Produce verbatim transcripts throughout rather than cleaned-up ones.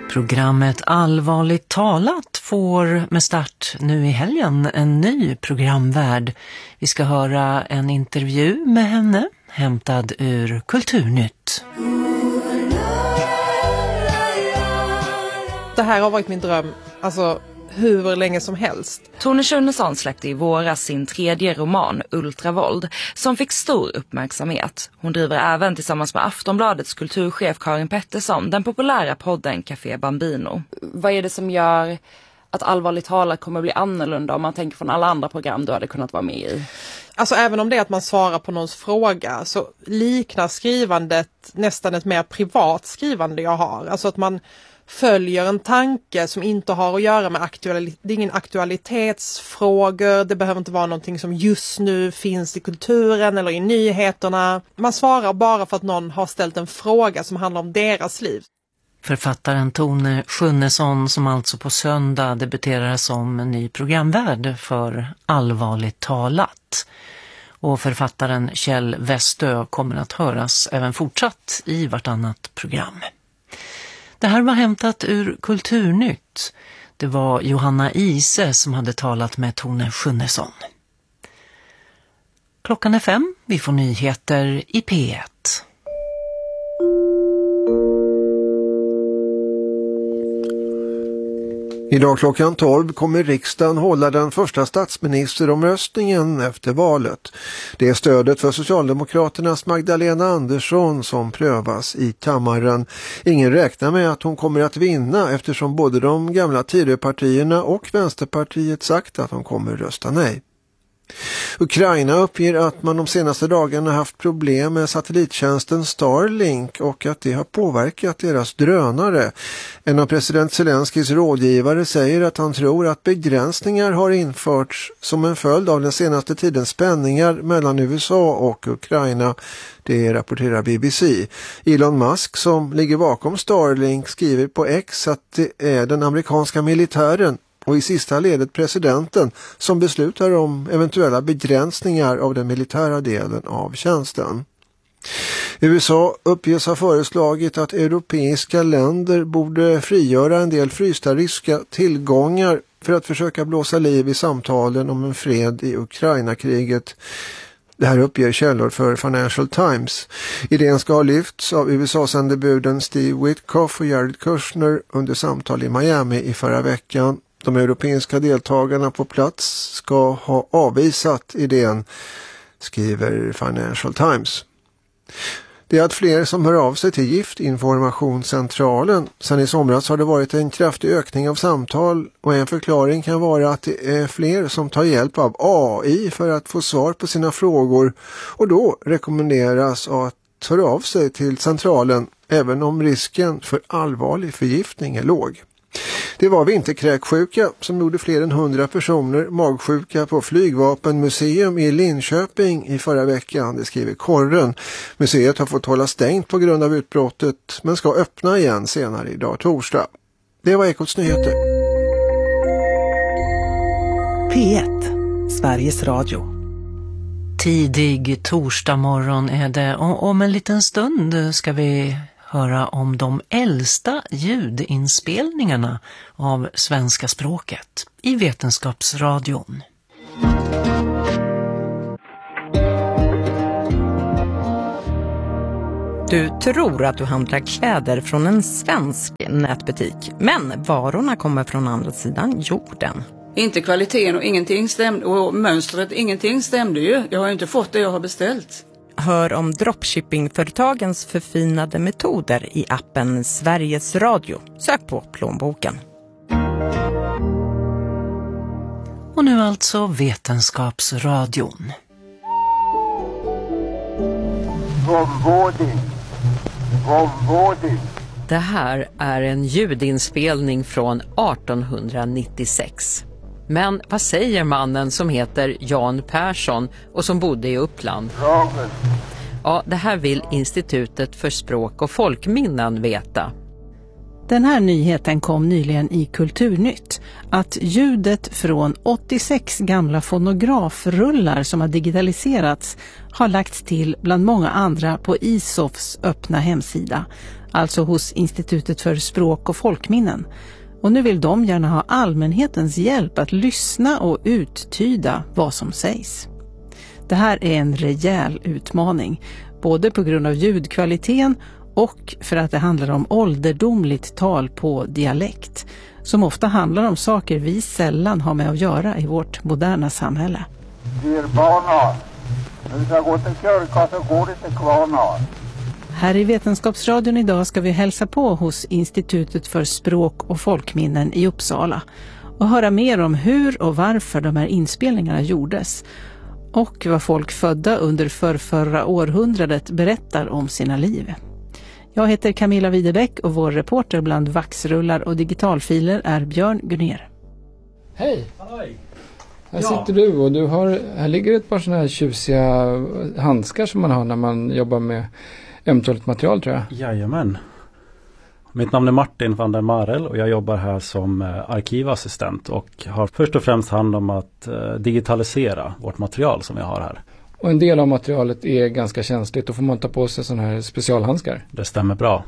Programmet Allvarligt talat får med start nu i helgen en ny programvärd. Vi ska höra en intervju med henne hämtad ur Kulturnytt. Det här har varit min dröm, alltså hur länge som helst. Tone Schunnesson släppte i våras sin tredje roman Ultravåld som fick stor uppmärksamhet. Hon driver även tillsammans med Aftonbladets kulturchef Karin Pettersson den populära podden Café Bambino. Vad är det som gör att Allvarligt talat kommer bli annorlunda om man tänker från alla andra program du hade kunnat vara med i? Alltså även om det är att man svarar på någons fråga så liknar skrivandet nästan ett mer privat skrivande jag har. Alltså att man följer en tanke som inte har att göra med aktualitet. Det är ingen aktualitetsfrågor. Det behöver inte vara någonting som just nu finns i kulturen eller i nyheterna. Man svarar bara för att någon har ställt en fråga som handlar om deras liv. Författaren Tone Schunnesson som alltså på söndag debuterar som en ny programvärd för Allvarligt talat. Och författaren Kjell Westö kommer att höras även fortsatt i vartannat program. Det här var hämtat ur Kulturnytt. Det var Johanna Ise som hade talat med Tone Schunnesson. Klockan är fem, vi får nyheter i P ett. Idag klockan tolv kommer riksdagen hålla den första statsministeromröstningen efter valet. Det är stödet för Socialdemokraternas Magdalena Andersson som prövas i kammaren. Ingen räknar med att hon kommer att vinna eftersom både de gamla Tidöpartierna och Vänsterpartiet sagt att de kommer rösta nej. Ukraina uppger att man de senaste dagarna haft problem med satellittjänsten Starlink och att det har påverkat deras drönare. En av president Zelenskis rådgivare säger att han tror att begränsningar har införts som en följd av den senaste tidens spänningar mellan U S A och Ukraina. Det rapporterar B B C. Elon Musk som ligger bakom Starlink skriver på X att det är den amerikanska militären och i sista ledet presidenten som beslutar om eventuella begränsningar av den militära delen av tjänsten. U S A uppges ha föreslagit att europeiska länder borde frigöra en del frysta ryska tillgångar för att försöka blåsa liv i samtalen om en fred i Ukraina-kriget. Det här uppger källor för Financial Times. Idén ska ha lyfts av U S A-sändebuden Steve Witkoff och Jared Kushner under samtal i Miami i förra veckan. De europeiska deltagarna på plats ska ha avvisat idén, skriver Financial Times. Det är att fler som hör av sig till Giftinformationscentralen. Sen i somras har det varit en kraftig ökning av samtal och en förklaring kan vara att det är fler som tar hjälp av A I för att få svar på sina frågor och då rekommenderas att höra av sig till centralen även om risken för allvarlig förgiftning är låg. Det var vinterkräksjuka som gjorde fler än hundra personer magsjuka på Flygvapenmuseum i Linköping i förra veckan, det skriver Korren. Museet har fått hålla stängt på grund av utbrottet men ska öppna igen senare idag torsdag. Det var Ekots nyheter. P ett, Sveriges Radio. Tidig torsdag morgon är det och om en liten stund ska vi höra om de äldsta ljudinspelningarna av svenska språket i Vetenskapsradion. Du tror att du handlar kläder från en svensk nätbutik, men varorna kommer från andra sidan jorden. Inte kvaliteten och ingenting stämde, och mönstret, ingenting stämde ju. Jag har ju inte fått det jag har beställt. Hör om dropshippingföretagens förfinade metoder i appen Sveriges Radio. Sök på plånboken. Och nu alltså Vetenskapsradion. Det här är en ljudinspelning från artonhundranittiosex. Men vad säger mannen som heter Jan Persson och som bodde i Uppland? Ja, det här vill Institutet för språk och folkminnen veta. Den här nyheten kom nyligen i Kulturnytt. Att ljudet från åttiosex gamla fonografrullar som har digitaliserats har lagts till bland många andra på I S O Fs öppna hemsida. alltså hos Institutet för språk och folkminnen. Och nu vill de gärna ha allmänhetens hjälp att lyssna och uttyda vad som sägs. Det här är en rejäl utmaning, både på grund av ljudkvaliteten och för att det handlar om ålderdomligt tal på dialekt, som ofta handlar om saker vi sällan har med att göra i vårt moderna samhälle. Dyrbarnar, nu ska jag gå till kyrka så går det inte kvarnar. Här i Vetenskapsradion idag ska vi hälsa på hos Institutet för språk och folkminnen i Uppsala och höra mer om hur och varför de här inspelningarna gjordes och vad folk födda under förrförra århundradet berättar om sina liv. Jag heter Camilla Widebäck och vår reporter bland vaxrullar och digitalfiler är Björn Gunner. Hej! Hej! Här Ja. sitter du och du har, här ligger ett par sådana här tjusiga handskar som man har när man jobbar med ömtåligt material, tror jag. Jajamän. Mitt namn är Martin van der Marel och jag jobbar här som arkivassistent och har först och främst hand om att digitalisera vårt material som vi har här. Och en del av materialet är ganska känsligt, då får man ta på sig sådana här specialhandskar. Det stämmer bra.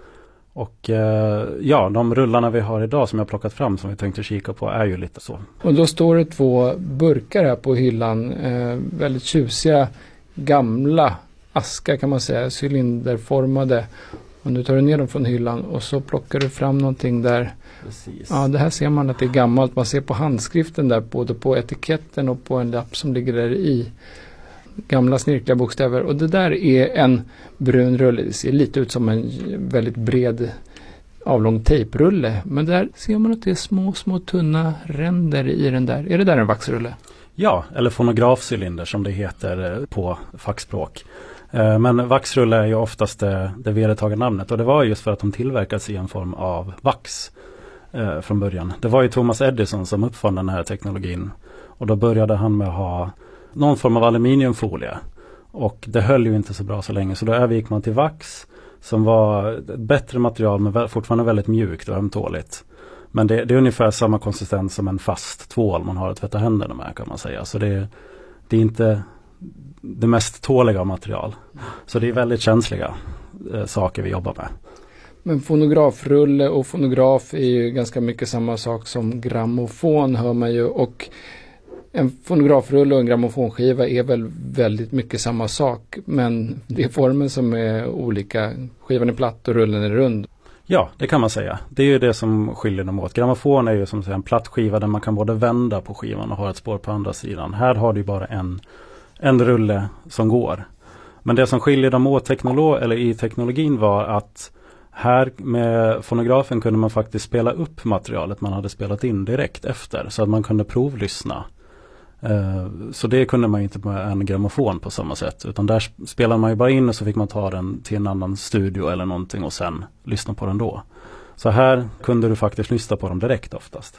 Och ja, de rullarna vi har idag som jag har plockat fram som vi tänkte kika på är ju lite så. Och då står det två burkar här på hyllan, eh, väldigt tjusiga, gamla askar kan man säga, cylinderformade. Och nu tar du ner dem från hyllan och så plockar du fram någonting där. Precis. Ja, det här ser man att det är gammalt. Man ser på handskriften där, både på etiketten och på en lapp som ligger där i. Gamla snirkliga bokstäver. Och det där är en brun rulle. Det ser lite ut som en väldigt bred avlång tejprulle. Men där ser man att det är små, små tunna ränder i den där. Är det där en vaxrulle? Ja, eller fonografcylinder som det heter på fackspråk. Men vaxrulle är ju oftast det, det vedertagna namnet och det var just för att de tillverkas i en form av vax eh, från början. Det var ju Thomas Edison som uppfann den här teknologin och då började han med att ha någon form av aluminiumfolie och det höll ju inte så bra så länge så då övergick man till vax som var ett bättre material men fortfarande väldigt mjukt och ömtåligt. Men det, det är ungefär samma konsistens som en fast tvål man har att tvätta händerna med kan man säga. Så det, det är inte det mest tåliga material. Så det är väldigt känsliga eh, saker vi jobbar med. Men fonografrulle och fonograf är ju ganska mycket samma sak som grammofon hör man ju. Och en fonografrulle och en grammofonskiva är väl väldigt mycket samma sak. Men det är formen som är olika. Skivan är platt och rullen är rund. Ja, det kan man säga. Det är ju det som skiljer dem åt. Grammofon är ju som säga en platt skiva där man kan både vända på skivan och ha ett spår på andra sidan. Här har du bara en, en rulle som går. Men det som skiljer dem åt teknolo- eller i teknologin var att här med fonografen kunde man faktiskt spela upp materialet man hade spelat in direkt efter. Så att man kunde provlyssna. Så det kunde man ju inte med en grammofon på samma sätt. Utan där spelade man ju bara in och så fick man ta den till en annan studio eller någonting och sen lyssna på den då. Så här kunde du faktiskt lyssna på dem direkt oftast.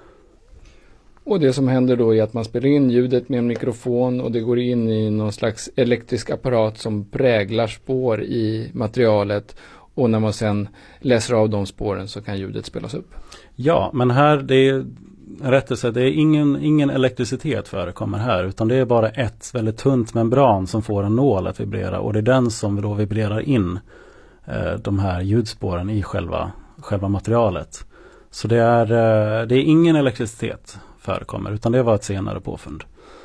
Och det som händer då är att man spelar in ljudet med en mikrofon och det går in i någon slags elektrisk apparat som präglar spår i materialet. Och när man sen läser av de spåren så kan ljudet spelas upp. Ja, men här det är rättelse, det är ingen, ingen elektricitet förekommer här utan det är bara ett väldigt tunt membran som får en nål att vibrera och det är den som då vibrerar in eh, de här ljudspåren i själva, själva materialet. Så det är, eh, det är ingen elektricitet förekommer utan det var ett senare påfund.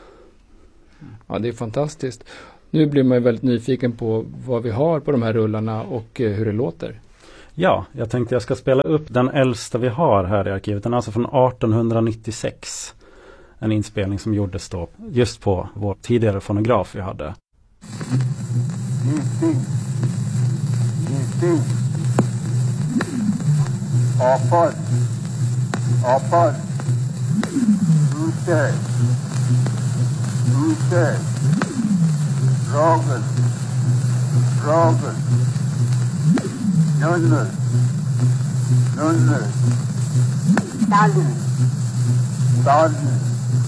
Ja, det är fantastiskt. Nu blir man väldigt nyfiken på vad vi har på de här rullarna och eh, hur det låter. Ja, jag tänkte jag ska spela upp den äldsta vi har här i arkivet. Den är alltså från arton nittiosex. En inspelning som gjordes då just på vår tidigare fonograf vi hade. Gifting. Gifting. Avfall. Avfall. Ute. Ute. Ragel. Ragel. Nuller. Nuller. Stallen. Stallen.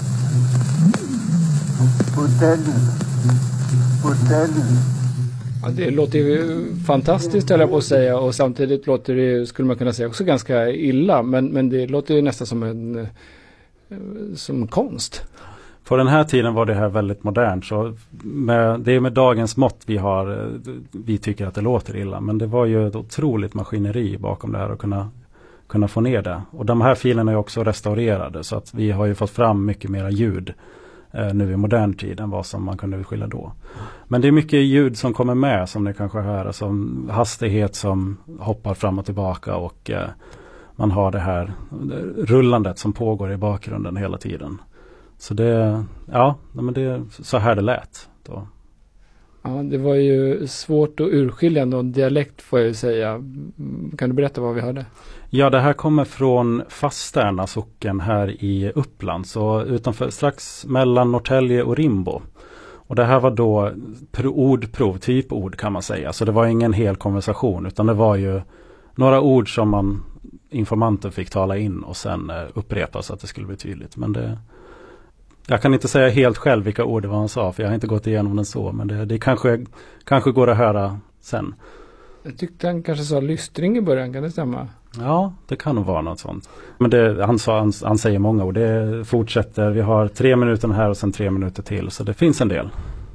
Hotellen. Hotellen. Ja, det låter ju fantastiskt höll jag på att säga och samtidigt låter det, skulle man kunna säga, också ganska illa. Men, men det låter ju nästan som en som konst. på den här tiden var det här väldigt modernt. Så med, det är med dagens mått vi har, vi tycker att det låter illa. Men det var ju ett otroligt maskineri bakom det här att kunna, kunna få ner det. Och de här filerna är också restaurerade så att vi har ju fått fram mycket mera ljud eh, nu i modern tid än vad som man kunde skilja då. Men det är mycket ljud som kommer med som ni kanske hör. Som hastighet som hoppar fram och tillbaka och eh, man har det här rullandet som pågår i bakgrunden hela tiden. Så det, ja, men det är så här det lät då. Ja, det var ju svårt att urskilja någon dialekt får jag ju säga. Kan du berätta vad vi hörde? Ja, det här kommer från Fastärna socken här i Uppland. Så utanför, strax mellan Norrtälje och Rimbo. Och det här var då ordprov, typord kan man säga. Så det var ingen hel konversation utan det var ju några ord som man informanten fick tala in och sen upprepa så att det skulle bli tydligt. Men det... Jag kan inte säga helt själv vilka ord det var han sa för jag har inte gått igenom den så. Men det, det kanske, kanske går att höra sen. Jag tyckte han kanske sa lystring i början, kan det stämma? Ja, det kan nog vara något sånt. Men det, han, sa, han, han säger många ord. Det fortsätter. Vi har tre minuter här och sen tre minuter till. Så det finns en del.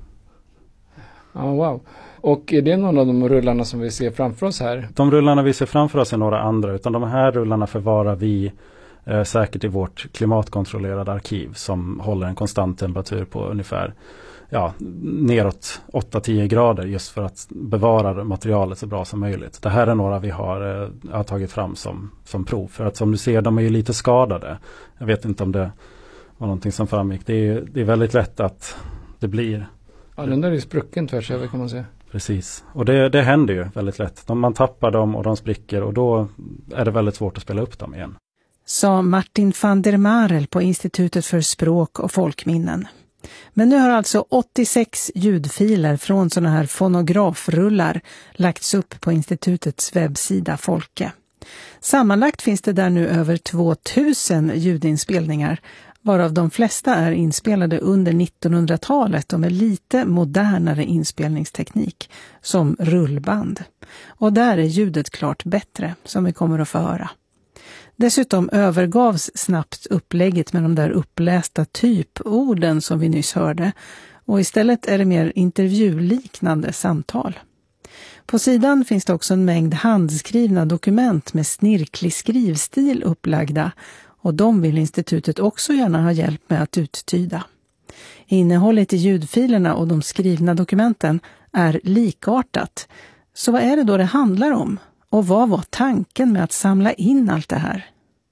Ja, wow. Och är det någon av de rullarna som vi ser framför oss här? De rullarna vi ser framför oss är några andra. Utan de här rullarna förvarar vi eh, säkert i vårt klimatkontrollerade arkiv som håller en konstant temperatur på ungefär ja, neråt åtta till tio grader just för att bevara materialet så bra som möjligt. Det här är några vi har, eh, har tagit fram som, som prov. För att som du ser, de är ju lite skadade. Jag vet inte om det var någonting som framgick. Det är, det är väldigt lätt att det blir... Ja, den där är sprucken tvärs över kan man säga. Precis. Och det, det händer ju väldigt lätt. De, man tappar dem och de spricker och då är det väldigt svårt att spela upp dem igen. Sa Martin van der Marel på Institutet för språk och folkminnen. Men nu har alltså åttiosex ljudfiler från sådana här fonografrullar lagts upp på institutets webbsida Folke. Sammanlagt finns det där nu över tvåtusen ljudinspelningar, varav de flesta är inspelade under nittonhundratalet och med lite modernare inspelningsteknik, som rullband. Och där är ljudet klart bättre, som vi kommer att få höra. Dessutom övergavs snabbt upplägget med de där upplästa typorden som vi nyss hörde, och istället är det mer intervjuliknande samtal. På sidan finns det också en mängd handskrivna dokument med snirklig skrivstil upplagda, och de vill institutet också gärna ha hjälp med att uttyda. Innehållet i ljudfilerna och de skrivna dokumenten är likartat. Så vad är det då det handlar om? Och vad var tanken med att samla in allt det här?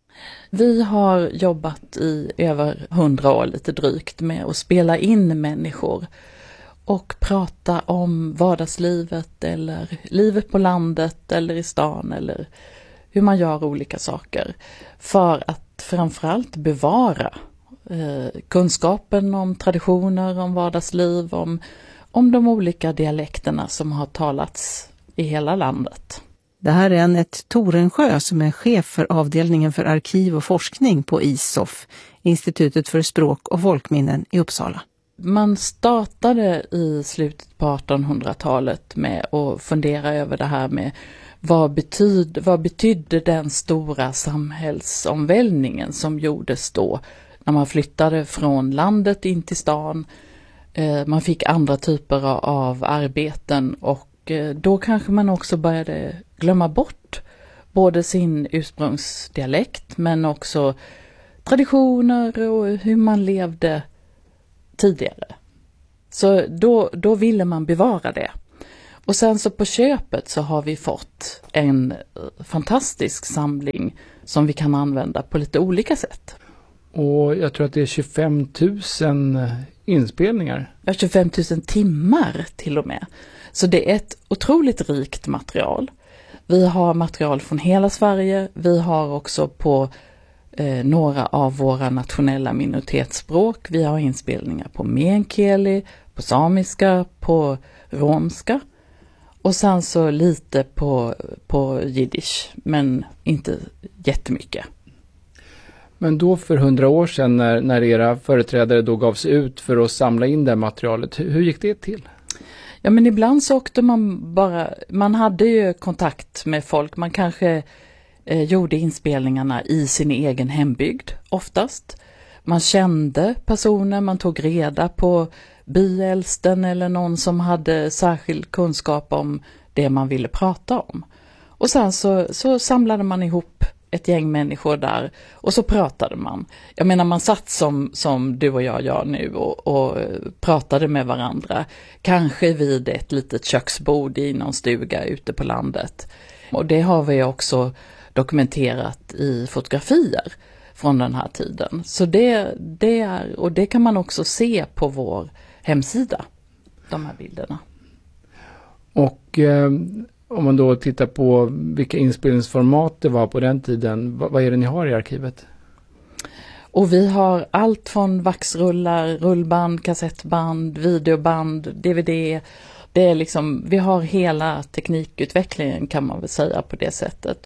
Vi har jobbat i över hundra år lite drygt med att spela in människor och prata om vardagslivet eller livet på landet eller i stan eller hur man gör olika saker för att framförallt bevara eh, kunskapen om traditioner, om vardagsliv, om, om de olika dialekterna som har talats i hela landet. Det här är Annette Torensjö som är chef för avdelningen för arkiv och forskning på I S O F, Institutet för språk och folkminnen i Uppsala. Man startade i slutet på artonhundratalet med att fundera över det här med vad betydde, vad betydde den stora samhällsomvälvningen som gjordes då när man flyttade från landet in till stan. Man fick andra typer av arbeten och då kanske man också började glömma bort både sin ursprungsdialekt men också traditioner och hur man levde tidigare. Så då, då ville man bevara det. Och sen så på köpet så har vi fått en fantastisk samling som vi kan använda på lite olika sätt. Och jag tror att det är tjugofem tusen inspelningar. Ja, tjugofem tusen timmar till och med. Så det är ett otroligt rikt material. Vi har material från hela Sverige. Vi har också på eh, några av våra nationella minoritetsspråk. Vi har inspelningar på meänkieli, på samiska, på romska. Och sen så lite på, på jiddisch, men inte jättemycket. Men då för hundra år sedan när, när era företrädare då gavs ut för att samla in det materialet, hur, hur gick det till? Ja, men ibland så åkte man bara, man hade ju kontakt med folk, man kanske eh, gjorde inspelningarna i sin egen hembygd oftast. man kände personer, man tog reda på byäldsten eller någon som hade särskild kunskap om det man ville prata om. Och sen så, så samlade man ihop ett gäng människor där och så pratade man. Jag menar man satt som, som du och jag gör nu och, och pratade med varandra. Kanske vid ett litet köksbord i någon stuga ute på landet. Och det har vi också dokumenterat i fotografier från den här tiden. Så det, det är, och det kan man också se på vår hemsida, de här bilderna. Och eh, om man då tittar på vilka inspelningsformat det var på den tiden, vad, vad är det ni har i arkivet? Och vi har allt från vaxrullar, rullband, kassettband, videoband, D V D. Det är liksom, vi har hela teknikutvecklingen kan man väl säga på det sättet.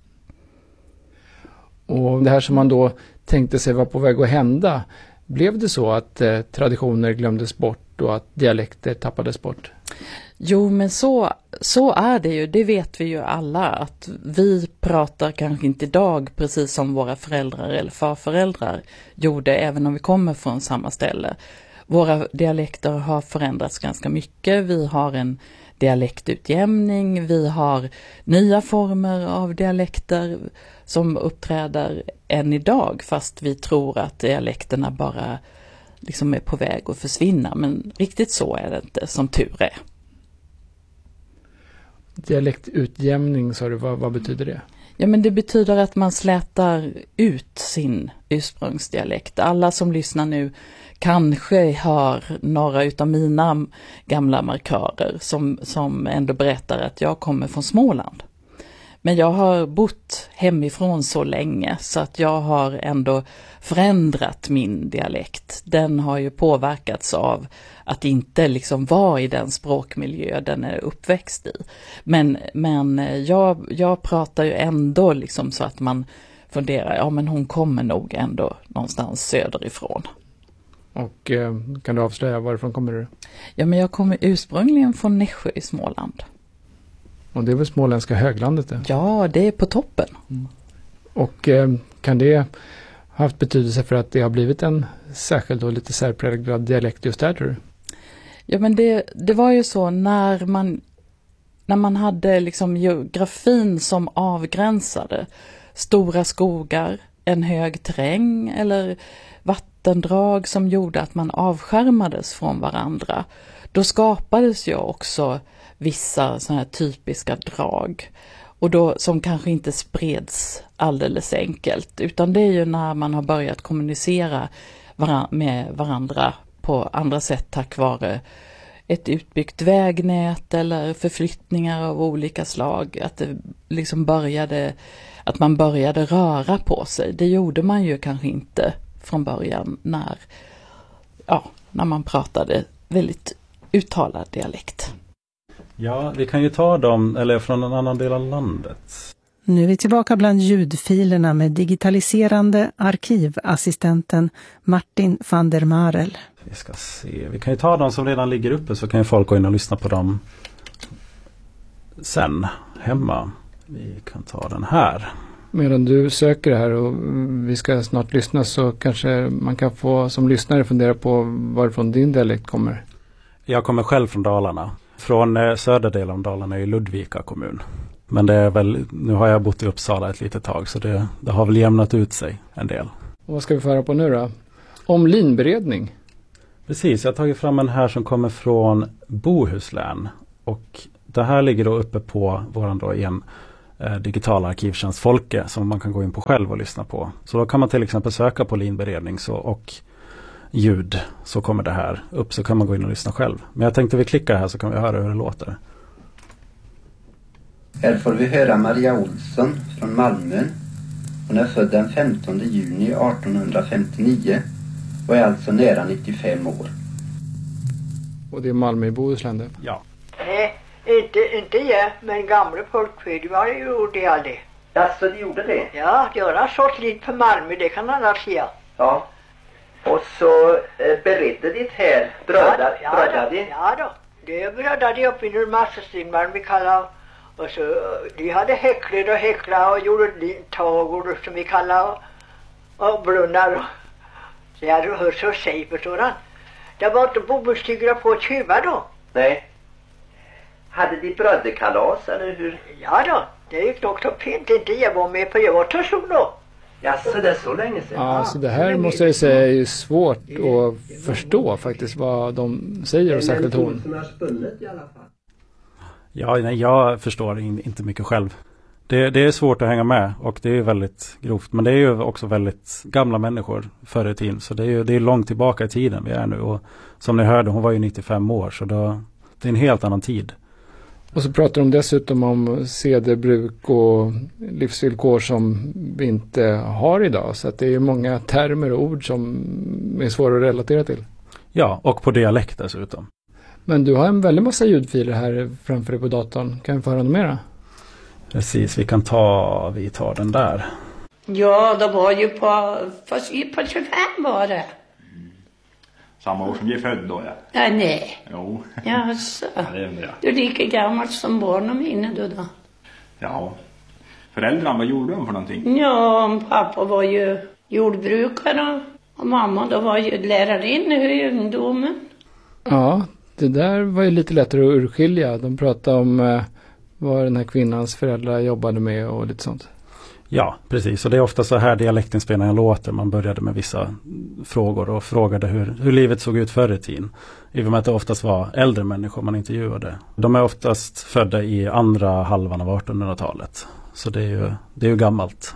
Och det här som man då tänkte sig var på väg att hända, blev det så att eh, traditioner glömdes bort och att dialekter tappades bort? Jo, men så, så är det ju. Det vet vi ju alla. Att vi pratar kanske inte idag precis som våra föräldrar eller farföräldrar gjorde, även om vi kommer från samma ställe. Våra dialekter har förändrats ganska mycket. Vi har en dialektutjämning. Vi har nya former av dialekter som uppträder än idag, fast vi tror att dialekterna bara liksom är på väg att försvinna. Men riktigt så är det inte, som tur är. Dialektutjämning, sa du, vad, vad betyder det? Ja, men det betyder att man slätar ut sin ursprungsdialekt. Alla som lyssnar nu kanske har några utav mina gamla markörer som, som ändå berättar att jag kommer från Småland. Men jag har bott hemifrån så länge så att jag har ändå förändrat min dialekt. Den har ju påverkats av att inte liksom vara i den språkmiljö den är uppväxt i. Men, men jag, jag pratar ju ändå liksom så att man funderar, ja men hon kommer nog ändå någonstans söderifrån. Och eh, kan du avslöja varifrån kommer du? Ja, men jag kommer ursprungligen från Nässjö i Småland. Och det är väl småländska höglandet det? Ja, det är på toppen. Mm. Och eh, kan det ha haft betydelse för att det har blivit en särskild och lite särpräglad dialekt just där, tror du? Ja, men det, det var ju så när man, när man hade liksom geografin som avgränsade stora skogar, en hög terräng eller vattendrag som gjorde att man avskärmades från varandra. Då skapades ju också vissa sådana här typiska drag och då som kanske inte spreds alldeles enkelt, utan det är ju när man har börjat kommunicera varan- med varandra på andra sätt tack vare ett utbyggt vägnät eller förflyttningar av olika slag, att det liksom började, att man började röra på sig. Det gjorde man ju kanske inte från början när, ja, när man pratade väldigt uttalad dialekt. Ja, vi kan ju ta dem, eller från en annan del av landet. Nu är vi tillbaka bland ljudfilerna med digitaliserande arkivassistenten Martin van der Marel. Vi ska se, vi kan ju ta dem som redan ligger uppe så kan ju folk gå in och lyssna på dem sen hemma. Vi kan ta den här. Medan du söker det här och vi ska snart lyssna så kanske man kan få som lyssnare fundera på varifrån din dialekt kommer. Jag kommer själv från Dalarna. Från eh, södra delen av Dalarna i Ludvika kommun. Men det är väl, nu har jag bott i Uppsala ett litet tag så det, det har väl jämnat ut sig en del. Och vad ska vi föra på nu då? Om linberedning. Precis, jag har tagit fram en här som kommer från Bohuslän. Och det här ligger då uppe på våran då en eh, digital arkivtjänst Folke som man kan gå in på själv och lyssna på. Så då kan man till exempel söka på linberedning så, och ljud så kommer det här upp så kan man gå in och lyssna själv. Men jag tänkte vi klickar här så kan vi höra hur det låter. Här får vi höra Maria Olsson från Malmö. Hon är född den femtonde juni artonhundrafemtionio och är alltså nära nittiofem år. Och det är Malmö i Bohuslän det? Ja. Nej, inte, inte jag, men gamla folkfödare gjorde jag det. Alltså, de gjorde det? Ja, jag har sått lite på Malmö, det kan alla säga. Ja. Och så eh, beredde ditt här bröda, ja, bröda ja, ja då, det bröda de upp i några massastinvar vi kallar. Och så de hade häcklat och häcklat och gjorde tagor som vi kallar och, och brunnar och, Så jag hade hört så säg, förstår han. Det var inte bomullstyger på att köpa då. Nej. Hade de brödekalas eller hur? Ja då, det gick nog så fint inte jag var med på. Jag var till så då. Jaså, det är så länge sedan. Ja, så det här måste jag säga är svårt att förstå faktiskt vad de säger och särskilt hon. Ja, nej, jag förstår in, inte mycket själv. Det, det är svårt att hänga med och det är väldigt grovt. Men det är ju också väldigt gamla människor förr i tiden. Så det är ju det är långt tillbaka i tiden vi är nu. Och som ni hörde, hon var ju nittiofem år så då, det är en helt annan tid. Och så pratar de dessutom om sederbruk och livsvillkor som vi inte har idag. Så att det är många termer och ord som är svåra att relatera till. Ja, och på dialekt dessutom. Men du har en väldigt massa ljudfiler här framför dig på datorn. Kan vi få höra något mera? Precis, vi kan ta, vi tar den där. Ja, det var ju på, på, på tjugofem var det. Samma år som vi är född då, ja. Ja, nej. Jo. Jaså. Ja, det är det. Du är lika gammal som barnen mina du då. Ja. Föräldrarna, vad gjorde de för någonting? Ja, pappa var ju jordbrukare och mamma då var ju lärarinna i ungdomen. Ja, det där var ju lite lättare att urskilja. De pratade om eh, vad den här kvinnans föräldrar jobbade med och lite sånt. Ja, precis. Och det är ofta så här dialektinspelningen låter. Man började med vissa frågor och frågade hur, hur livet såg ut förr i tiden. I och med att det oftast var äldre människor man intervjuade. De är oftast födda i andra halvan av artonhundratalet. Så det är ju, det är ju gammalt.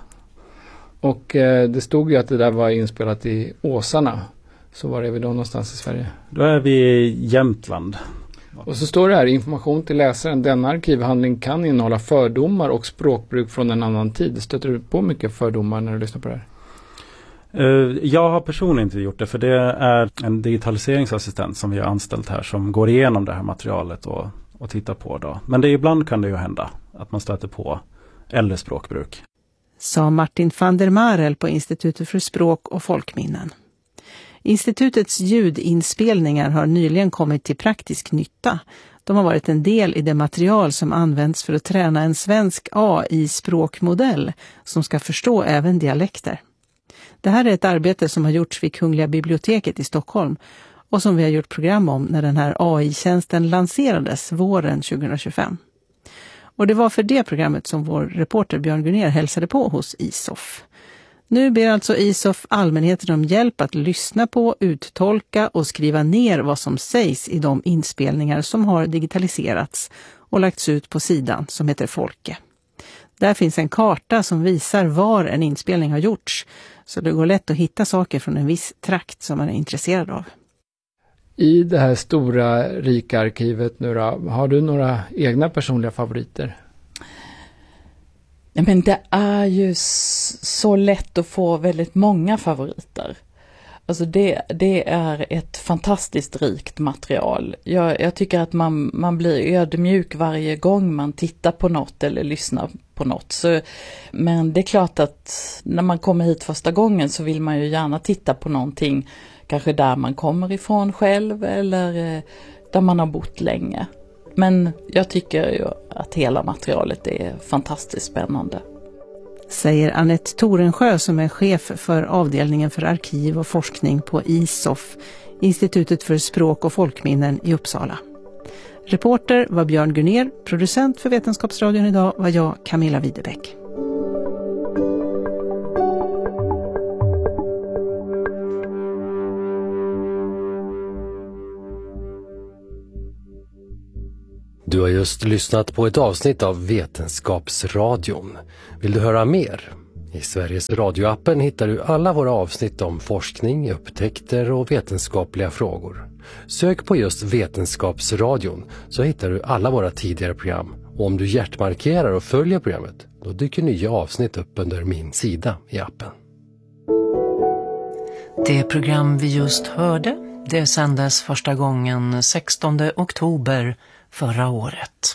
Och eh, det stod ju att det där var inspelat i Åsarna. Så var är vi då någonstans i Sverige? Då är vi i Jämtland. Och så står det här, information till läsaren. Denna arkivhandling kan innehålla fördomar och språkbruk från en annan tid. Stöter du på mycket fördomar när du lyssnar på det här? Uh, jag har personligen inte gjort det, för det är en digitaliseringsassistent som vi har anställt här som går igenom det här materialet och, och tittar på då. Men det, ibland kan det ju hända att man stöter på äldre språkbruk. Sa Martin van der Marel på Institutet för språk och folkminnen. Institutets ljudinspelningar har nyligen kommit till praktisk nytta. De har varit en del i det material som används för att träna en svensk A I-språkmodell som ska förstå även dialekter. Det här är ett arbete som har gjorts vid Kungliga biblioteket i Stockholm och som vi har gjort program om när den här A I-tjänsten lanserades våren tjugohundratjugofem. Och det var för det programmet som vår reporter Björn Gunnér hälsade på hos I S O F. Nu ber alltså I S O F allmänheten om hjälp att lyssna på, uttolka och skriva ner vad som sägs i de inspelningar som har digitaliserats och lagts ut på sidan som heter Folke. Där finns en karta som visar var en inspelning har gjorts, så det går lätt att hitta saker från en viss trakt som man är intresserad av. I det här stora rika arkivet nu då, har du några egna personliga favoriter? Ja, men det är ju så lätt att få väldigt många favoriter. Alltså det, det är ett fantastiskt rikt material. Jag, jag tycker att man, man blir ödmjuk varje gång man tittar på något eller lyssnar på något. Så, men det är klart att när man kommer hit första gången så vill man ju gärna titta på någonting. Kanske där man kommer ifrån själv eller där man har bott länge. Men jag tycker ju att hela materialet är fantastiskt spännande. Säger Annette Torensjö som är chef för avdelningen för arkiv och forskning på I S O F, Institutet för språk och folkminnen i Uppsala. Reporter var Björn Gunnér, producent för Vetenskapsradion idag var jag, Camilla Widebeck. Du har just lyssnat på ett avsnitt av Vetenskapsradion. Vill du höra mer? I Sveriges radioappen hittar du alla våra avsnitt om forskning, upptäckter och vetenskapliga frågor. Sök på just Vetenskapsradion så hittar du alla våra tidigare program. Och om du hjärtmarkerar och följer programmet, då dyker nya avsnitt upp under min sida i appen. Det program vi just hörde, det sändes första gången sextonde oktober förra året.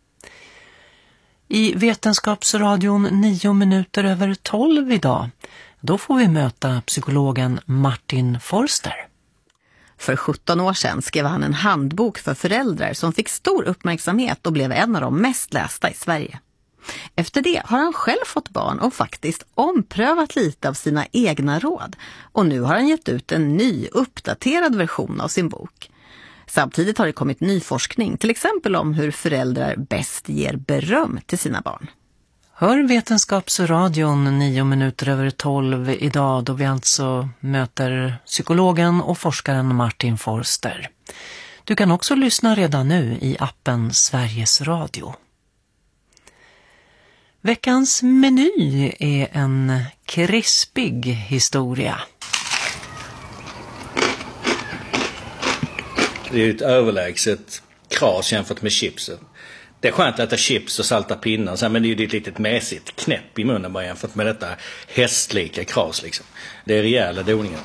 I Vetenskapsradion nio minuter över tolv idag, då får vi möta psykologen Martin Forster. För sjutton år sedan skrev han en handbok för föräldrar som fick stor uppmärksamhet och blev en av de mest lästa i Sverige. Efter det har han själv fått barn och faktiskt omprövat lite av sina egna råd. Och nu har han gett ut en ny, uppdaterad version av sin bok. Samtidigt har det kommit ny forskning, till exempel om hur föräldrar bäst ger beröm till sina barn. Hör Vetenskapsradion nio minuter över tolv idag, då vi alltså möter psykologen och forskaren Martin Forster. Du kan också lyssna redan nu i appen Sveriges Radio. Veckans meny är en krispig historia. Det är ett överlägset kras jämfört med chipsen. Det är skönt att äta chips och salta pinnar, men det är ju ett litet mässigt knäpp i munnen bara jämfört med detta hästlika kras liksom. Det är rejäla doningar.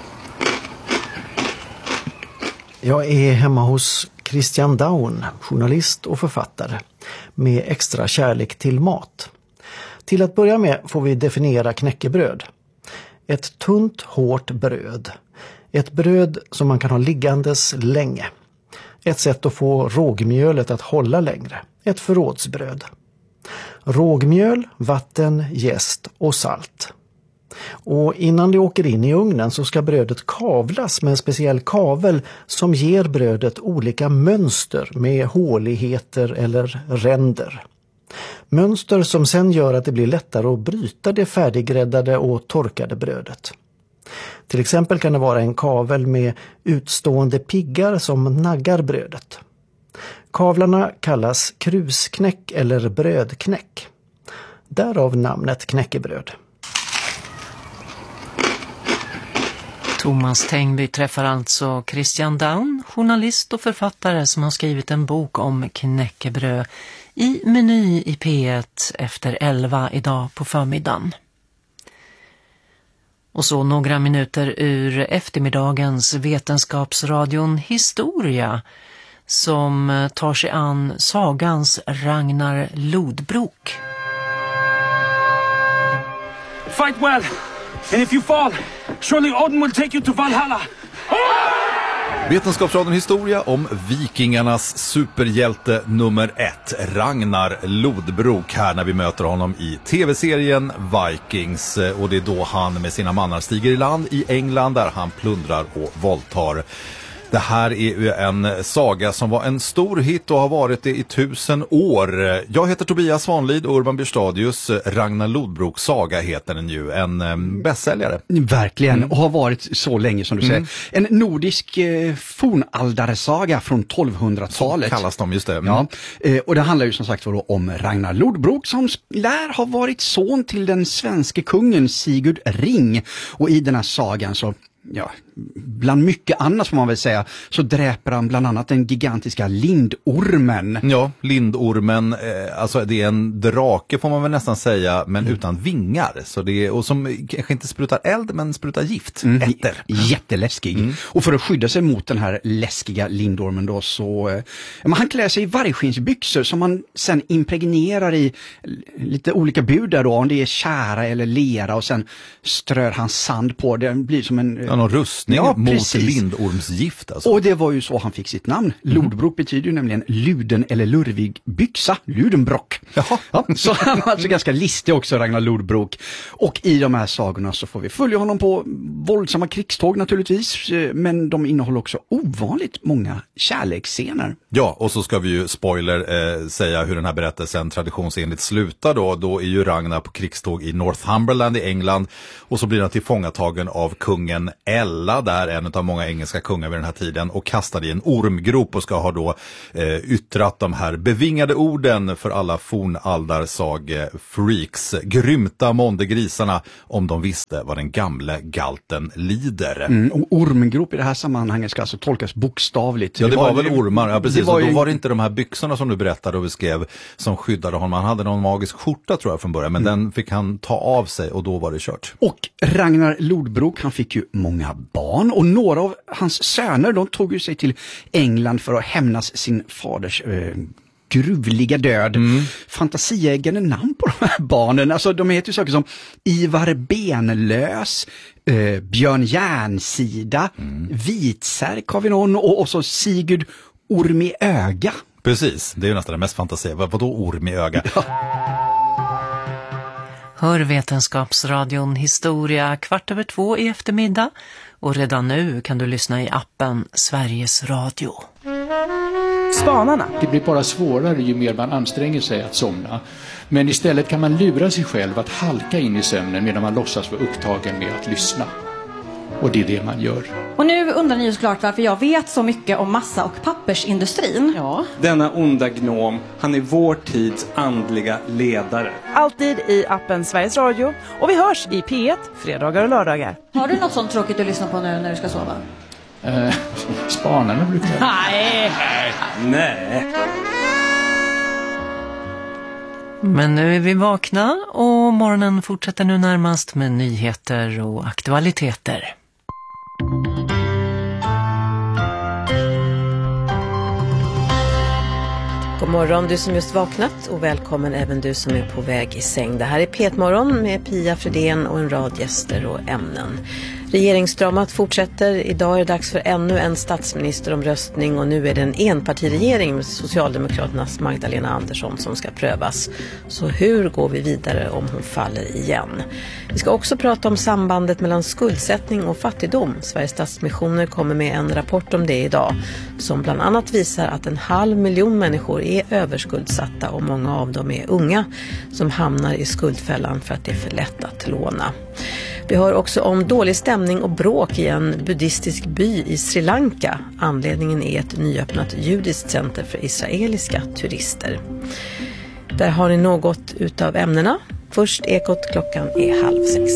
Jag är hemma hos Christian Daun, journalist och författare, med extra kärlek till mat. Till att börja med får vi definiera knäckebröd. Ett tunt, hårt bröd. Ett bröd som man kan ha liggandes länge. Ett sätt att få rågmjölet att hålla längre. Ett förrådsbröd. Rågmjöl, vatten, jäst och salt. Och innan det åker in i ugnen så ska brödet kavlas med en speciell kavel som ger brödet olika mönster med håligheter eller ränder. Mönster som sen gör att det blir lättare att bryta det färdiggräddade och torkade brödet. Till exempel kan det vara en kavel med utstående piggar som naggar brödet. Kavlarna kallas krusknäck eller brödknäck. Därav namnet knäckebröd. Thomas Tengby träffar alltså Christian Daun, journalist och författare som har skrivit en bok om knäckebröd i Meny i P ett efter elva idag på förmiddagen. Och så några minuter ur eftermiddagens Vetenskapsradion Historia som tar sig an sagans Ragnar Lodbrok. Fight well, and if you fall, surely Odin will take you to Valhalla. Vetenskapsradion Historia om vikingarnas superhjälte nummer ett, Ragnar Lodbrok, här när vi möter honom i tv-serien Vikings. Och det är då han med sina mannar stiger i land i England där han plundrar och våldtar. Det här är ju en saga som var en stor hit och har varit det i tusen år. Jag heter Tobias Svanlid och Urban Byrstadius. Ragnar Lodbroks saga heter den ju. En bästsäljare. Verkligen, Mm. och har varit så länge som du Mm. säger. En nordisk eh, fornaldarsaga från tolvhundratalet. Så kallas de, just det. Mm. Ja, eh, och det handlar ju som sagt var om Ragnar Lodbrok som lär ha varit son till den svenska kungen Sigurd Ring. Och i den här sagan så... Ja, bland mycket annat får man väl säga, så dräper han bland annat den gigantiska lindormen. Ja, lindormen, eh, alltså det är en drake får man väl nästan säga, men mm. utan vingar. Så det är, och som kanske inte sprutar eld, men sprutar gift. Mm. Ätter. Jätteläskig. Mm. Och för att skydda sig mot den här läskiga lindormen då så... Eh, men han klär sig i vargskinsbyxor som man sen impregnerar i lite olika budar då, om det är kära eller lera, och sen strör han sand på. Det blir som en... Ja, någon rustning ja, mot precis. lindormsgift. Alltså. Och det var ju så han fick sitt namn. Mm. Lodbrok betyder ju nämligen luden eller lurvig byxa. Ludenbrock. Jaha. Ja, så han var alltså ganska listig också, Ragnar Lodbrok. Och i de här sagorna så får vi följa honom på våldsamma krigståg naturligtvis. Men de innehåller också ovanligt många kärleksscener. Ja, och så ska vi ju, spoiler, eh, säga hur den här berättelsen traditionsenligt slutar då. Då är ju Ragnar på krigståg i Northumberland i England. Och så blir han tillfångatagen av kungen Ella, där en av många engelska kungar vid den här tiden, och kastad i en ormgrop och ska ha då eh, yttrat de här bevingade orden för alla fornaldarsage-freaks. Grymta måndegrisarna om de visste vad den gamle galten lider. Mm, och ormgrop i det här sammanhanget ska alltså tolkas bokstavligt. Ja, det, det var, var väl ormar, ja precis. Var och då ju... var det inte de här byxorna som du berättade och beskrev som skyddade honom. Han hade någon magisk skjorta tror jag från början, men mm. den fick han ta av sig och då var det kört. Och Ragnar Lodbrok, han fick ju många barn, och några av hans söner, de tog ju sig till England för att hämnas sin faders eh, gruvliga död. Mm. Fantasieggande namn på de här barnen. Alltså de heter ju saker som Ivar Benlös, eh, Björn Järnsida, mm. Vitsärk har vi någon, och, och så Sigurd Orm i öga. Precis, det är ju nästan det mest fantasiga. Vadå orm i öga? Ja. Hör Vetenskapsradion Historia kvart över två i eftermiddag och redan nu kan du lyssna i appen Sveriges Radio. Spanarna. Det blir bara svårare ju mer man anstränger sig att somna. Men istället kan man lura sig själv att halka in i sömnen medan man låtsas vara upptagen med att lyssna. Och det är det man gör. Och nu undrar ni ju såklart varför jag vet så mycket om massa- och pappersindustrin. Ja. Denna onda gnom, han är vår tids andliga ledare. Alltid i appen Sveriges Radio. Och vi hörs i P ett, fredagar och lördagar. Har du något sånt tråkigt att lyssna på nu när du ska sova? Eh, spanarna brukar jag. Nej. Nej. Men nu är vi vakna och morgonen fortsätter nu närmast med nyheter och aktualiteter. God morgon du som just vaknat och välkommen även du som är på väg i säng. Det här är P ett-morgon med Pia Fredén och en rad gäster och ämnen. Regeringsdramat fortsätter. Idag är det dags för ännu en statsministeromröstning och nu är det en enpartiregering med Socialdemokraternas Magdalena Andersson som ska prövas. Så hur går vi vidare om hon faller igen? Vi ska också prata om sambandet mellan skuldsättning och fattigdom. Sveriges Stadsmissioner kommer med en rapport om det idag som bland annat visar att en halv miljon människor är överskuldsatta och många av dem är unga som hamnar i skuldfällan för att det är för lätt att låna. Vi hör också om dålig stämning och bråk i en buddhistisk by i Sri Lanka. Anledningen är ett nyöppnat judiskt center för israeliska turister. Där har ni något utav ämnena. Först Ekot, klockan är halv sex.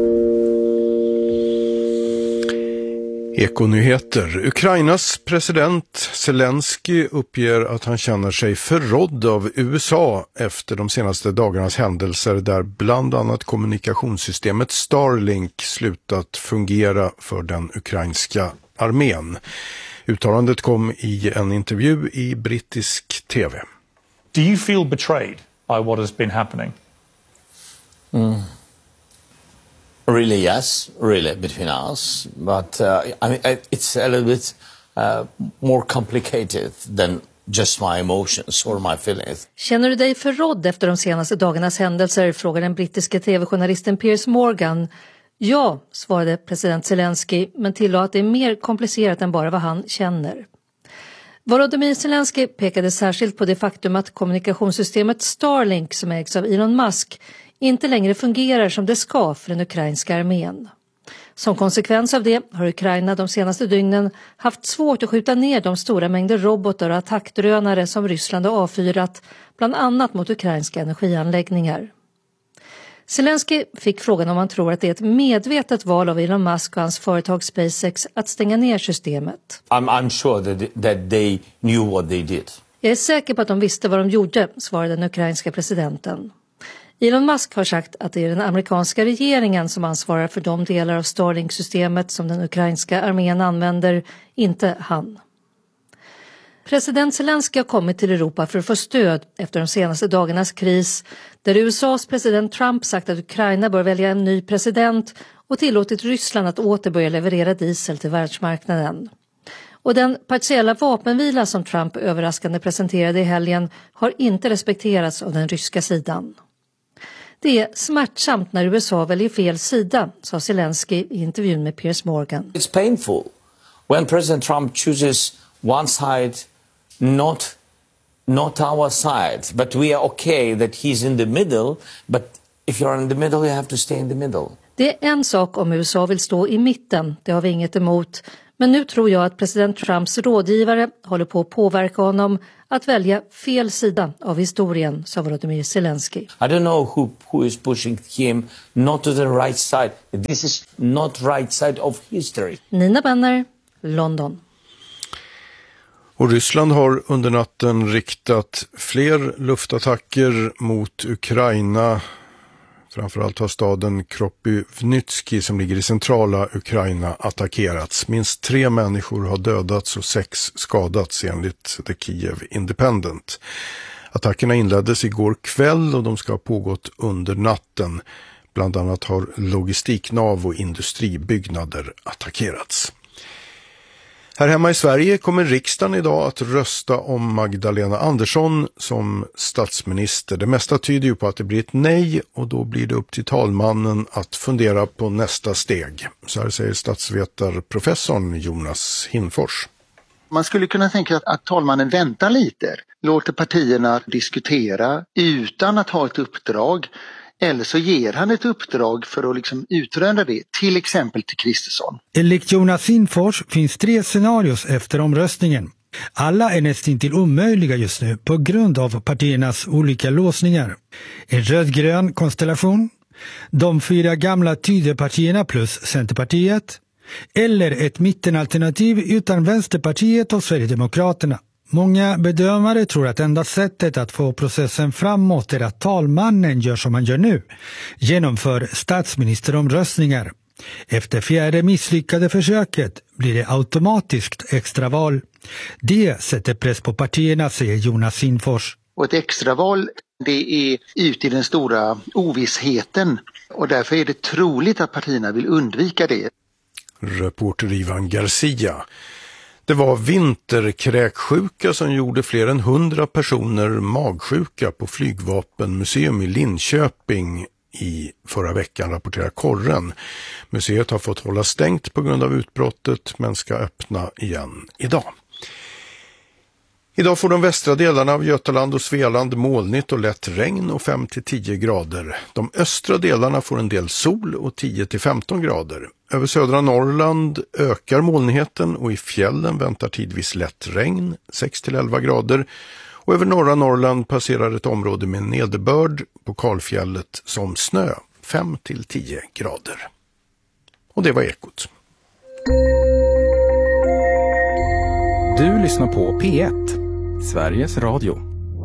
Ekonyheter. Ukrainas president Zelensky uppger att han känner sig förrådd av U S A efter de senaste dagarnas händelser där bland annat kommunikationssystemet Starlink slutat fungera för den ukrainska armén. Uttalandet kom i en intervju i brittisk tv. Do you feel betrayed by what has been happening? Mm. Really, yes, really, between us. But uh, I mean, it's a little bit uh, more complicated than just my emotions or my feelings. Känner du dig förrådd efter de senaste dagarnas händelser, frågar den brittiska tv-journalisten Piers Morgan. Ja, svarade president Zelensky, men tillade att det är mer komplicerat än bara vad han känner. Volodymyr Zelensky pekade särskilt på det faktum att kommunikationssystemet Starlink som ägs av Elon Musk inte längre fungerar som det ska för den ukrainska armén. Som konsekvens av det har Ukraina de senaste dygnen haft svårt att skjuta ner de stora mängder robotar och attackdrönare som Ryssland har avfyrat, bland annat mot ukrainska energianläggningar. Zelensky fick frågan om han tror att det är ett medvetet val av Elon Musk och hans företag SpaceX att stänga ner systemet. I'm, I'm sure that, that they knew what they did. Jag är säker på att de visste vad de gjorde, svarade den ukrainska presidenten. Elon Musk har sagt att det är den amerikanska regeringen som ansvarar för de delar av Starlink-systemet som den ukrainska armén använder, inte han. President Zelensky har kommit till Europa för att få stöd efter de senaste dagarnas kris där U S A:s president Trump sagt att Ukraina bör välja en ny president och tillåtit Ryssland att åter börja leverera diesel till världsmarknaden. Och den partiella vapenvila som Trump överraskande presenterade i helgen har inte respekterats av den ryska sidan. Det är smärtsamt när U S A väljer fel sida, sa Zelensky i intervjun med Piers Morgan. It's painful when President Trump chooses one side, not, not our side. But we are okay that he's in the middle. But if you're in the middle, you have to stay in the middle. Det är en sak om U S A vill stå i mitten, det har vi inget emot. Men nu tror jag att president Trumps rådgivare håller på att påverka honom att välja fel sida av historien, sa Volodymyr Zelensky. I don't know who, who is pushing him not to the right side. This is not right side of history. Nina Benner, London. Och Ryssland har under natten riktat fler luftattacker mot Ukraina. Framförallt har staden Kropyvnytski som ligger i centrala Ukraina attackerats. Minst tre människor har dödats och sex skadats enligt The Kiev Independent. Attackerna inleddes igår kväll och de ska ha pågått under natten. Bland annat har logistiknav och industribyggnader attackerats. Här hemma i Sverige kommer riksdagen idag att rösta om Magdalena Andersson som statsminister. Det mesta tyder ju på att det blir ett nej och då blir det upp till talmannen att fundera på nästa steg. Så här säger statsvetarprofessorn Jonas Hinfors. Man skulle kunna tänka att, att talmannen väntar lite, låter partierna diskutera utan att ha ett uppdrag. Eller så ger han ett uppdrag för att liksom utröna det, till exempel till Kristersson. Enligt Jonas Hinfors finns tre scenarios efter omröstningen. Alla är nästan till omöjliga just nu på grund av partiernas olika låsningar. En rödgrön konstellation, de fyra gamla Tidöpartierna plus Centerpartiet, eller ett mittenalternativ utan Vänsterpartiet och Sverigedemokraterna. Många bedömare tror att enda sättet att få processen framåt är att talmannen gör som han gör nu, genomför statsministeromröstningar. Efter fjärde misslyckade försöket blir det automatiskt extraval. Det sätter press på partierna, säger Jonas Hinfors. Och ett extraval, det är ut i den stora ovissheten och därför är det troligt att partierna vill undvika det. Reporter Ivan Garcia. Det var vinterkräksjuka som gjorde fler än hundra personer magsjuka på Flygvapenmuseum i Linköping i förra veckan, rapporterar Korren. Museet har fått hålla stängt på grund av utbrottet men ska öppna igen idag. Idag får de västra delarna av Götaland och Svealand molnigt och lätt regn och fem till tio grader. De östra delarna får en del sol och tio till femton grader. Över södra Norrland ökar molnigheten och i fjällen väntar tidvis lätt regn, sex till elva grader. Och över norra Norrland passerar ett område med nederbörd på kalfjället som snö, fem till tio grader. Och det var Ekot. Du lyssnar på P ett, Sveriges Radio.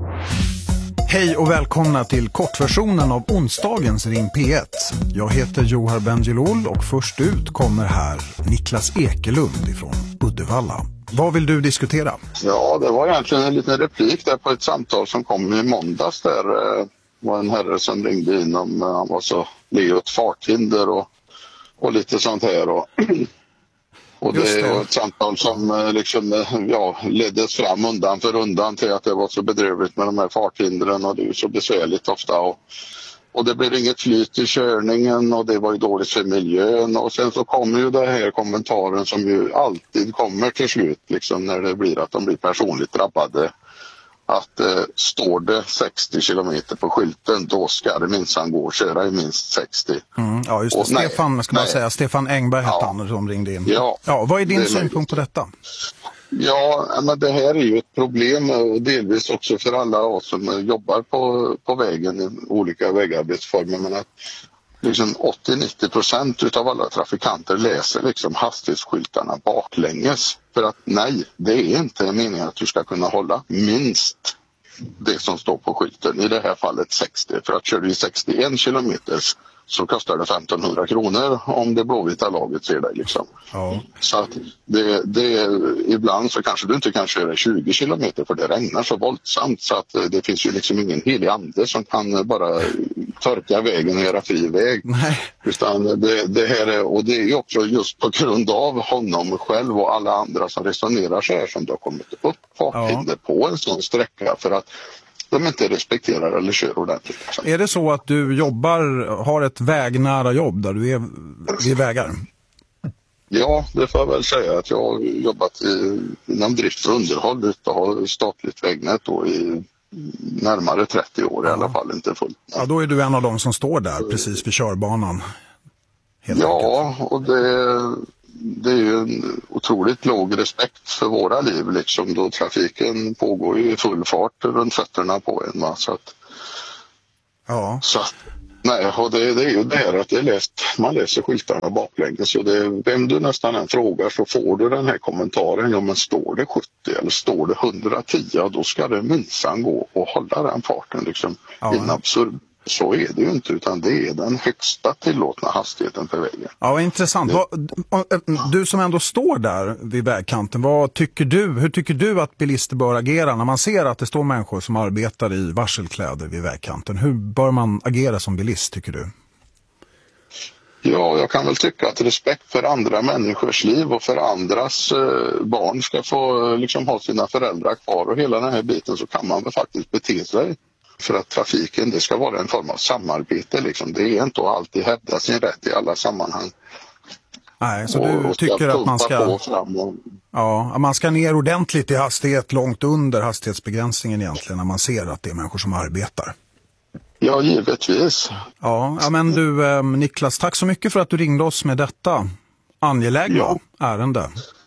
Hej och välkomna till kortversionen av onsdagens Ring P ett. Jag heter Johar Bendjelloul och först ut kommer här Niklas Ekelund ifrån Uddevalla. Vad vill du diskutera? Ja, det var egentligen en liten replik där på ett samtal som kom i måndags där. Det var en herre som ringde in om han var så led ett farthinder och, och lite sånt här och... Och det var ett samtal som liksom, ja, leddes fram undan för undan till att det var så bedrövligt med de här farthindren och det är så besvärligt ofta. Och, och det blev inget flyt i körningen och det var ju dåligt för miljön. Och sen så kommer ju den här kommentaren som ju alltid kommer till slut liksom, när det blir att de blir personligt drabbade. Att eh, står det sextio kilometer på skylten, då ska det minsann gå och köra i minst sextio. Mm, ja, just det. Och Stefan, nej, ska man nej. säga. Stefan Engberg hette ja. han som ringde in. Ja, ja, vad är din det synpunkt på detta? Ja, men det här är ju ett problem och delvis också för alla oss som jobbar på, på vägen i olika vägarbetsformer. Men att liksom åttio till nittio procent utav alla trafikanter läser liksom hastighetsskyltarna baklänges. För att nej, det är inte meningen att du ska kunna hålla minst det som står på skylten. I det här fallet sextio. För att kör du i sextioen kilometer så kostar det femtonhundra kronor om det blåvita laget ser dig liksom. Ja. Så att det, det, ibland så kanske du inte kan köra tjugo kilometer för det regnar så våldsamt så att det finns ju liksom ingen helig ande som kan bara torka vägen och göra fri väg. Nej. Utan det, det här är, och det är ju också just på grund av honom själv och alla andra som resonerar så här som det har kommit upp farthinder ja. på en sån sträcka för att de inte respekterar eller kör ordentligt. Är det så att du jobbar, har ett vägnära jobb där du är vid vägar? Ja, det får jag väl säga att jag har jobbat i, inom drift och underhåll och har statligt vägnät då i närmare trettio år ja. i alla fall, inte fullt. Ja, då är du en av dem som står där precis vid körbanan. Helt ja, enkelt. Och det, det är ju en otroligt låg respekt för våra liv liksom, då trafiken pågår i full fart runt fötterna på en. Va? Så att, ja. Så att, nej, och det, det är ju det här att det är läst, man läser skyltarna baklänges. Så det, vem du nästan än frågar så får du den här kommentaren. Ja, men står det sjuttio eller står det hundratio, då ska det minsann gå och hålla den farten liksom ja. in absurd. Så är det ju inte, utan det är den högsta tillåtna hastigheten på vägen. Ja, vad intressant. Du som ändå står där vid vägkanten, vad tycker du, hur tycker du att bilister bör agera när man ser att det står människor som arbetar i varselkläder vid vägkanten? Hur bör man agera som bilist, tycker du? Ja, jag kan väl tycka att respekt för andra människors liv och för andras eh, barn ska få liksom ha sina föräldrar kvar och hela den här biten, så kan man väl faktiskt bete sig. För att trafiken, det ska vara en form av samarbete liksom. Det är inte att alltid hävda sin rätt i alla sammanhang. Nej, så och, du och tycker att man ska och... ja, man ska ner ordentligt i hastighet långt under hastighetsbegränsningen egentligen när man ser att det är människor som arbetar. Ja, givetvis. Ja, ja men du eh, Niklas, tack så mycket för att du ringde oss med detta angelägna ja. ärende.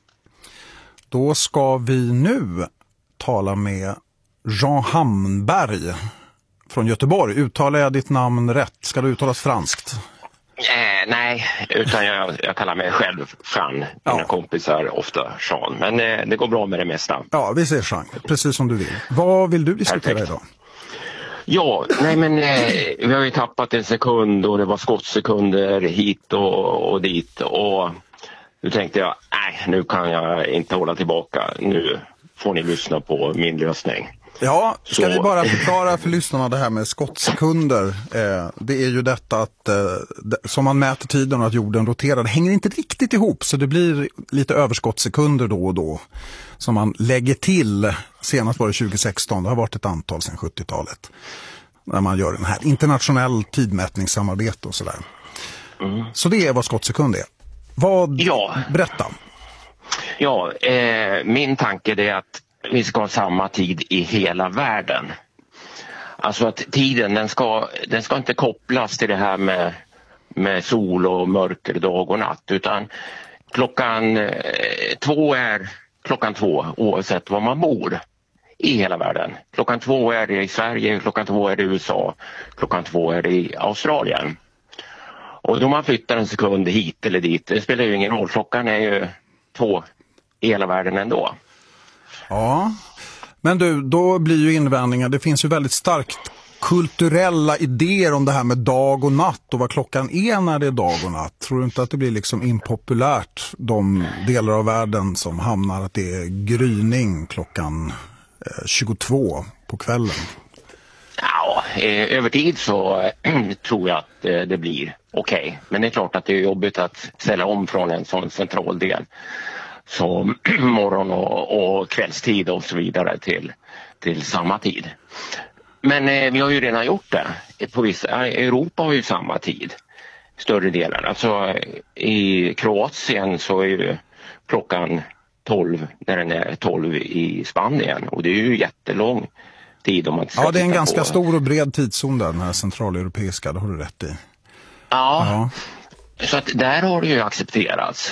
Då ska vi nu tala med Jean Hamnberg från Göteborg. Uttalar jag ditt namn rätt? Ska det uttalas franskt? Eh, nej, utan jag, jag kallar mig själv Jean. Mina ja. kompisar ofta Jean. Men eh, det går bra med det mesta. Ja, vi säger Jean. Precis som du vill. Vad vill du diskutera Perfekt. idag? Ja, nej men eh, vi har ju tappat en sekund och det var skottsekunder hit och, och dit. Och nu tänkte jag, nej nu kan jag inte hålla tillbaka. Nu får ni lyssna på min lösning. Ja, ska Så. vi bara förklara för lyssnarna det här med skottsekunder. Eh, det är ju detta att eh, som man mäter tiden och att jorden roterar, det hänger inte riktigt ihop, så det blir lite överskottssekunder då och då som man lägger till. Senast var det tjugo sexton, det har varit ett antal sedan sjuttiotalet. När man gör den här internationell tidmätningssamarbete och sådär. Mm. Så det är vad skottsekund är. Vad, ja. berätta. Ja, eh, min tanke är att vi ska ha samma tid i hela världen. Alltså att tiden den ska, den ska inte kopplas till det här med, med sol och mörker, dag och natt. Utan klockan eh, två är klockan två oavsett var man bor i hela världen. Klockan två är det i Sverige, klockan två är det i U S A, klockan två är det i Australien. Och då man flyttar en sekund hit eller dit, det spelar ju ingen roll. Klockan är ju två i hela världen ändå. Ja, men du, då blir ju invändningar, det finns ju väldigt starkt kulturella idéer om det här med dag och natt och vad klockan är när det är dag och natt. Tror du inte att det blir liksom impopulärt de delar av världen som hamnar att det är gryning klockan eh, tjugotvå på kvällen? Ja, eh, över tid så äh, tror jag att eh, det blir okej. Okay. Men det är klart att det är jobbigt att ställa om från en sån central del som morgon- och, och kvällstid och så vidare till, till samma tid. Men eh, vi har ju redan gjort det. På vissa, Europa har ju samma tid, större delen. Alltså i Kroatien så är ju klockan tolv när den är tolv i Spanien. Och det är ju jättelång tid om man ska Ja, det är en ganska på. stor och bred tidszon där, den här centraleuropeiska, det har du rätt i. Ja, ja. Så att där har det ju accepterats.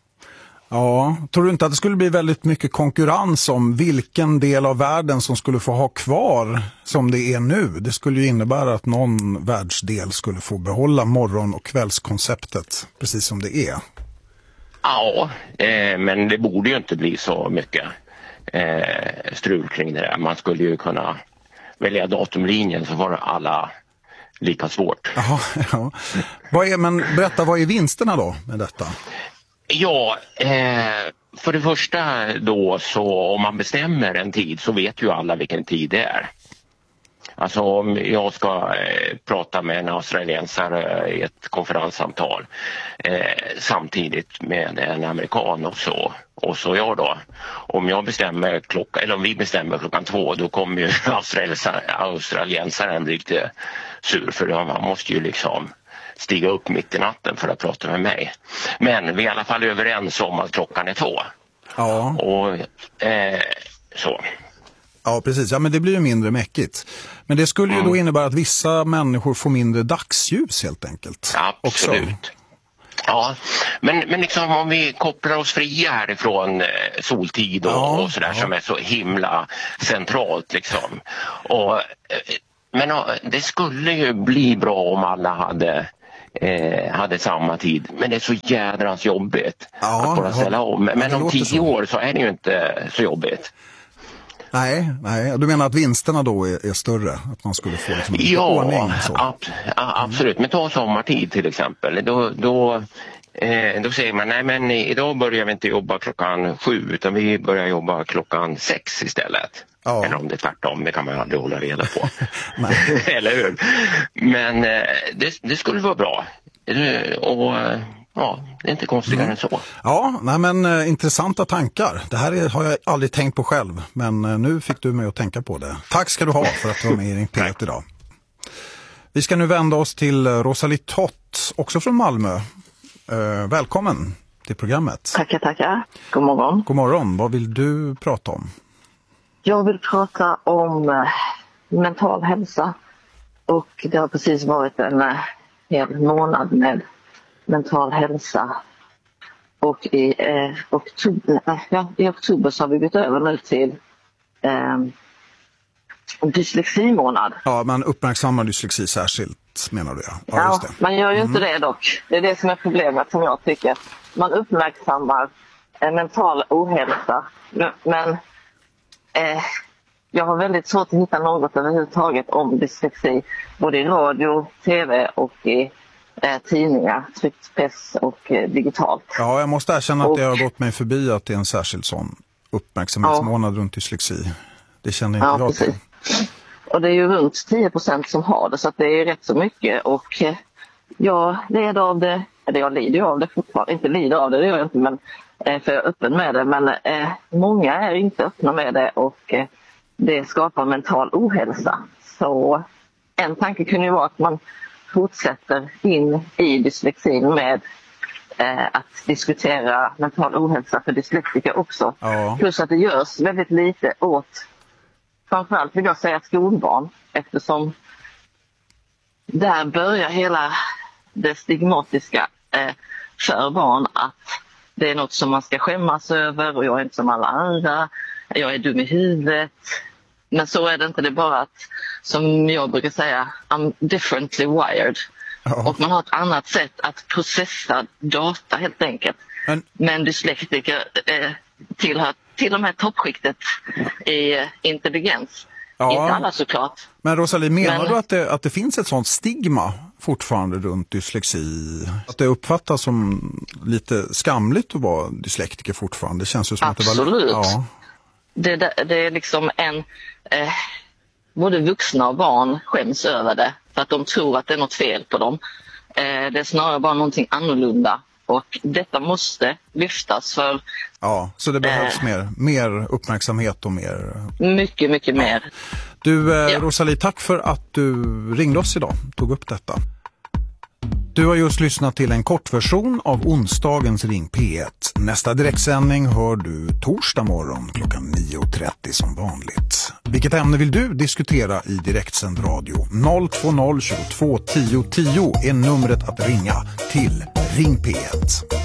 Ja, tror du inte att det skulle bli väldigt mycket konkurrens om vilken del av världen som skulle få ha kvar som det är nu? Det skulle ju innebära att någon världsdel skulle få behålla morgon- och kvällskonceptet precis som det är. Ja, eh, men det borde ju inte bli så mycket eh, strul kring det där. Man skulle ju kunna välja datumlinjen så var alla lika svårt. Jaha, ja. Vad är, men berätta, vad är vinsterna då med detta? Ja, eh, för det första då så om man bestämmer en tid så vet ju alla vilken tid det är. Alltså om jag ska eh, prata med en australiensare i ett konferenssamtal eh, samtidigt med en amerikan och så, och så jag då. Om jag bestämmer klockan, eller om vi bestämmer klockan två, då kommer ju australiensaren bli lite sur för man måste ju liksom stiga upp mitt i natten för att prata med mig. Men vi är i alla fall överens om att klockan är två. Ja. Och eh, så. Ja, precis. Ja, men det blir ju mindre mäckigt. Men det skulle ju mm. då innebära att vissa människor får mindre dagsljus helt enkelt. Absolut. Också. Ja, men, men liksom om vi kopplar oss fria härifrån eh, soltid och, ja, och sådär ja. som är så himla centralt liksom. Och, eh, men och, det skulle ju bli bra om alla hade Eh, hade samma tid, men det är så jädrans jobbigt ja, att bara ställa om. Men ja, om tio så. år så är det ju inte så jobbigt. Nej, nej. Du menar att vinsterna då är, är större? Att man skulle få liksom ja, ordning? Så. Ab- absolut. Men ta sommartid till exempel. Då, då, eh, då säger man, nej men idag börjar vi inte jobba klockan sju utan vi börjar jobba klockan sex istället. Ja. Eller om det är tvärtom, det kan man aldrig hålla reda på. Eller hur? Men eh, det, det skulle vara bra. Och ja, det är inte konstigare mm. än så. Ja, nej men eh, intressanta tankar. Det här är, har jag aldrig tänkt på själv, men eh, nu fick du mig att tänka på det. Tack ska du ha för att du var med i Ring P ett idag. Vi ska nu vända oss till Rosalie Tott, också från Malmö. Eh, välkommen till programmet. Tackar, tackar. God morgon. God morgon. Vad vill du prata om? Jag vill prata om eh, mental hälsa. Och det har precis varit en eh, hel månad med mental hälsa. Och i, eh, oktober, äh, ja, i oktober så har vi bytt över nu till eh, dysleximånad. Ja, man uppmärksammar dyslexi särskilt, menar du? Ja, ja, ja just det. Man gör ju mm. inte det dock. Det är det som är problemet som jag tycker. Man uppmärksammar eh, mental ohälsa. Men eh, jag har väldigt svårt att hitta något överhuvudtaget om dyslexi. Både i radio, tv och i eh, tidningar, tryckt press och eh, digitalt. Ja, jag måste erkänna att och, det har gått mig förbi att det är en särskild sån uppmärksamhetsmånad ja. runt dyslexi. Det känner inte ja, jag precis. till. Och det är ju runt tio procent som har det, så att det är rätt så mycket. Och eh, jag lider av det, eller jag lider av det fortfarande, inte lider av det, det gör jag inte, men, eh, för jag är öppen med det. Men eh, många är inte öppna med det och eh, det skapar mental ohälsa. Så en tanke kunde ju vara att man fortsätter in i dyslexin med eh, att diskutera mental ohälsa för dyslektiker också. Ja. Plus att det görs väldigt lite åt, framförallt vill jag säga skolbarn, eftersom där börjar hela det stigmatiska eh, för barn att det är något som man ska skämmas över och jag är inte som alla andra, jag är dum i huvudet. Men så är det inte, det är bara att, som jag brukar säga, I'm differently wired. Ja. Och man har ett annat sätt att processa data helt enkelt. Men, Men dyslektiker eh, tillhör till och med toppskiktet i eh, intelligens. Ja. Inte alla såklart. Men Rosalie, menar Men, du att det, att det finns ett sånt stigma fortfarande runt dyslexi? Att det uppfattas som lite skamligt att vara dyslektiker fortfarande? Det känns ju som absolut. Att det var... Ja. Det, det, det är liksom en... Eh, både vuxna och barn skäms över det. För att de tror att det är något fel på dem. Eh, det är snarare bara någonting annorlunda. Och detta måste lyftas för... Ja, så det behövs eh, mer, mer uppmärksamhet och mer... Mycket, mycket mer. Du, eh, ja. Rosalie, tack för att du ringde oss idag. Tog upp detta. Du har just lyssnat till en kortversion av onsdagens Ring P ett. Nästa direktsändning hör du torsdag morgon klockan nio och trettio som vanligt. Vilket ämne vill du diskutera i direktsänd radio? noll två noll tjugotvå tio tio är numret att ringa till Ring P ett.